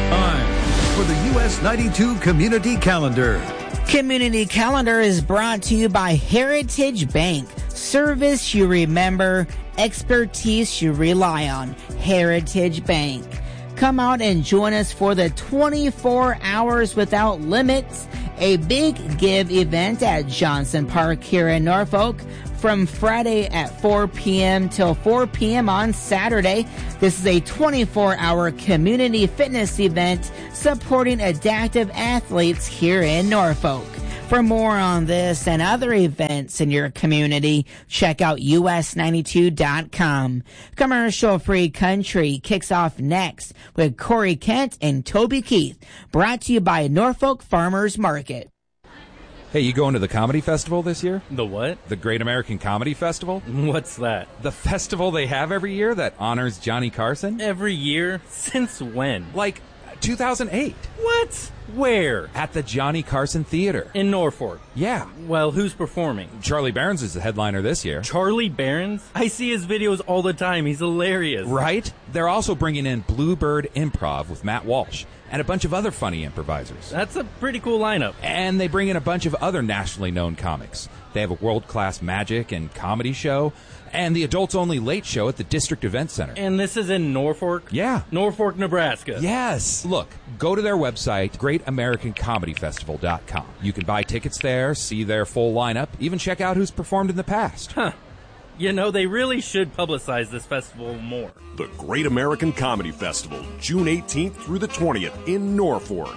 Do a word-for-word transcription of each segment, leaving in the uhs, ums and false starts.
Time for the U S ninety-two Community Calendar. Community Calendar is brought to you by Heritage Bank. Service you remember, expertise you rely on. Heritage Bank. Come out and join us for the twenty-four hours without limits, a big give event at Johnson Park here in Norfolk from Friday at four p.m. till four p.m. on Saturday. This is a twenty-four hour community fitness event supporting adaptive athletes here in Norfolk. For more on this and other events in your community, check out U S ninety-two dot com. Commercial-free country kicks off next with Corey Kent and Toby Keith, brought to you by Norfolk Farmers Market. Hey, you going to the comedy festival this year? The what? The Great American Comedy Festival? What's that? The festival they have every year that honors Johnny Carson? Every year? Since when? Like two thousand eight. What? Where? At the Johnny Carson Theater. In Norfolk? Yeah. Well, who's performing? Charlie Barons is the headliner this year. Charlie Barons? I see his videos all the time. He's hilarious. Right? They're also bringing in Bluebird Improv with Matt Walsh and a bunch of other funny improvisers. That's a pretty cool lineup. And they bring in a bunch of other nationally known comics. They have a world-class magic and comedy show and the adults-only late show at the District Event Center. And this is in Norfolk? Yeah. Norfolk, Nebraska. Yes. Look, go to their website, great american comedy festival dot com. You can buy tickets there, see their full lineup, even check out who's performed in the past. Huh. You know, they really should publicize this festival more. The Great American Comedy Festival, June eighteenth through the twentieth in Norfolk.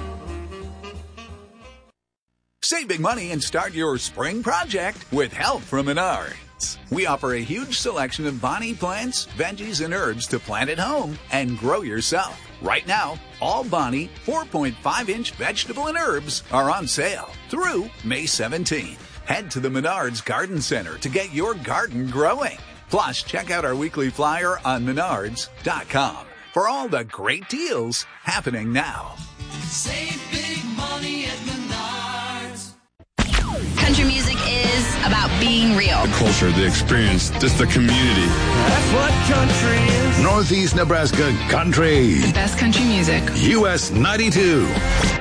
Save big money and start your spring project with help from Menards. We offer a huge selection of Bonnie plants, veggies, and herbs to plant at home and grow yourself. Right now, all Bonnie four point five inch vegetable and herbs are on sale through May seventeenth. Head to the Menards Garden Center to get your garden growing. Plus, check out our weekly flyer on menards dot com for all the great deals happening now. Save big money at Menards. Country music is about being real. The culture, the experience, just the community. That's what country is. Northeast Nebraska Country. The best country music. U S ninety-two.